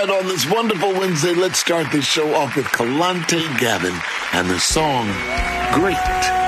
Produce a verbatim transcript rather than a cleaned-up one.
right, on this wonderful Wednesday, let's start this show off with Kalante Gavin and the song Great.